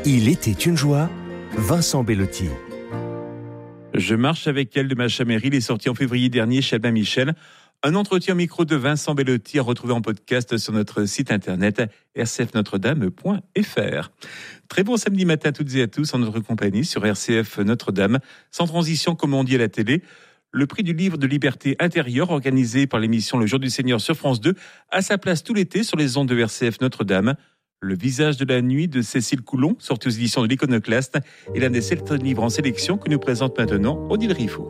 Il était une joie, Vincent Bellotti. Je marche avec elle de Machameril est sorti en février dernier chez Albin Michel. Un entretien au micro de Vincent Bellotti à retrouver en podcast sur notre site internet rcfnotredame.fr. Très bon samedi matin à toutes et à tous en notre compagnie sur RCF Notre-Dame. Sans transition, comme on dit à la télé, le prix du livre de liberté intérieure organisé par l'émission Le Jour du Seigneur sur France 2 a sa place tout l'été sur les ondes de RCF Notre-Dame. Le visage de la nuit de Cécile Coulon, sorti aux éditions de l'Iconoclaste, est l'un des 7 livres en sélection que nous présente maintenant Odile Riffaut.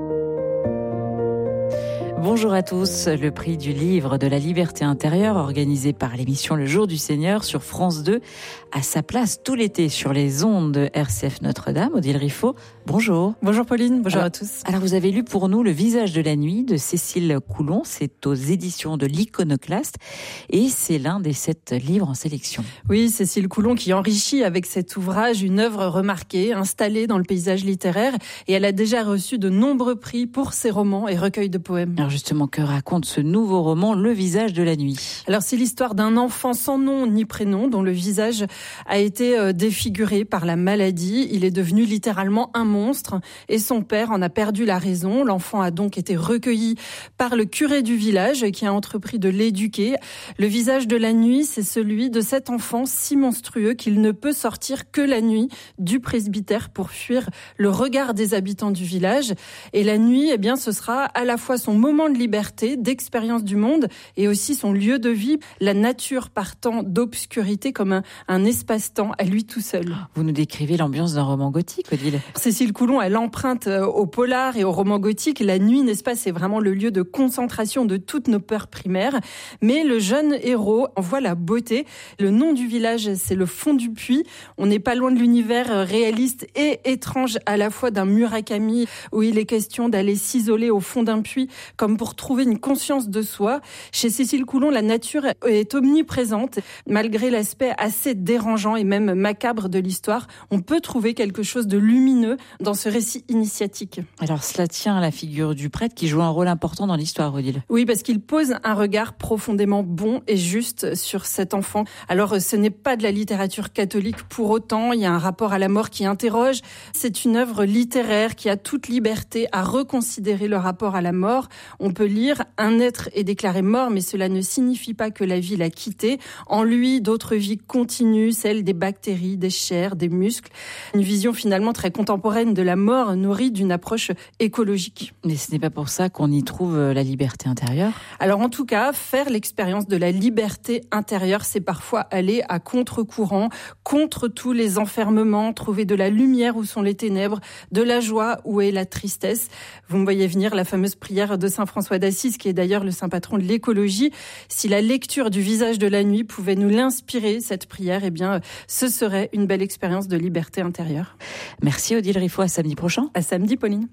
Bonjour à tous. Le prix du livre de la liberté intérieure, organisé par l'émission Le Jour du Seigneur sur France 2, a sa place tout l'été sur les ondes de RCF Notre-Dame. Odile Riffaut, bonjour. Bonjour Pauline, bonjour à tous. Alors vous avez lu pour nous Le visage de la nuit de Cécile Coulon, c'est aux éditions de l'Iconoclaste et c'est l'un des 7 livres en sélection. Oui, Cécile Coulon qui enrichit avec cet ouvrage une œuvre remarquée, installée dans le paysage littéraire, et elle a déjà reçu de nombreux prix pour ses romans et recueils de poèmes. Alors justement, que raconte ce nouveau roman, Le visage de la nuit ? Alors c'est l'histoire d'un enfant sans nom ni prénom, dont le visage a été défiguré par la maladie. Il est devenu littéralement un monstre et son père en a perdu la raison. L'enfant a donc été recueilli par le curé du village qui a entrepris de l'éduquer. Le visage de la nuit, c'est celui de cet enfant si monstrueux qu'il ne peut sortir que la nuit du presbytère pour fuir le regard des habitants du village. Et la nuit, eh bien, ce sera à la fois son moment de liberté, d'expérience du monde et aussi son lieu de vie, la nature partant d'obscurité comme un espace-temps à lui tout seul. Vous nous décrivez l'ambiance d'un roman gothique, Odile. Cécile Coulon, elle emprunte au polar et au roman gothique. La nuit, n'est-ce pas, c'est vraiment le lieu de concentration de toutes nos peurs primaires. Mais le jeune héros en voit la beauté. Le nom du village, c'est le fond du puits. On n'est pas loin de l'univers réaliste et étrange à la fois d'un Murakami où il est question d'aller s'isoler au fond d'un puits comme pour trouver une conscience de soi. Chez Cécile Coulon, la nature est omniprésente. Malgré l'aspect assez dérangeant et même macabre de l'histoire, on peut trouver quelque chose de lumineux dans ce récit initiatique. Alors cela tient à la figure du prêtre qui joue un rôle important dans l'histoire, Odile. Oui, parce qu'il pose un regard profondément bon et juste sur cet enfant. Alors ce n'est pas de la littérature catholique pour autant, il y a un rapport à la mort qui interroge. C'est une œuvre littéraire qui a toute liberté à reconsidérer le rapport à la mort. On peut lire « Un être est déclaré mort, mais cela ne signifie pas que la vie l'a quitté. En lui, d'autres vies continuent, celles des bactéries, des chairs, des muscles. » Une vision finalement très contemporaine de la mort, nourrie d'une approche écologique. Mais ce n'est pas pour ça qu'on y trouve la liberté intérieure ? Alors en tout cas, faire l'expérience de la liberté intérieure, c'est parfois aller à contre-courant, contre tous les enfermements, trouver de la lumière où sont les ténèbres, de la joie où est la tristesse. Vous me voyez venir, la fameuse prière de Saint François d'Assise, qui est d'ailleurs le saint patron de l'écologie. Si la lecture du visage de la nuit pouvait nous l'inspirer, cette prière, eh bien, ce serait une belle expérience de liberté intérieure. Merci Odile Riffaut, à samedi prochain. À samedi, Pauline.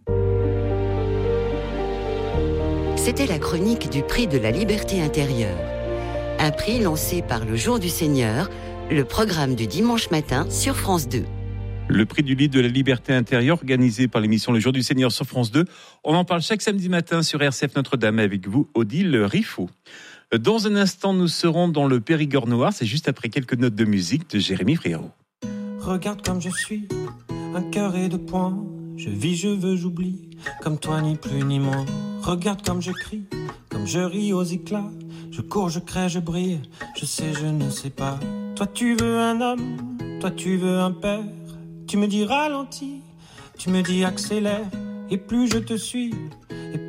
C'était la chronique du prix de la liberté intérieure. Un prix lancé par Le Jour du Seigneur, le programme du dimanche matin sur France 2. Le prix du livre de la liberté intérieure organisé par l'émission Le Jour du Seigneur sur France 2. On en parle chaque samedi matin sur RCF Notre-Dame avec vous, Odile Riffaut. Dans un instant, nous serons dans le Périgord noir. C'est juste après quelques notes de musique de Jérémy Frérot. Regarde comme je suis, un cœur et 2 points. Je vis, je veux, j'oublie, comme toi ni plus ni moins. Regarde comme je crie, comme je ris aux éclats. Je cours, je crée, je brille, je sais, je ne sais pas. Toi tu veux un homme, toi tu veux un père. Tu me dis ralentis, tu me dis accélère. Et plus je te suis,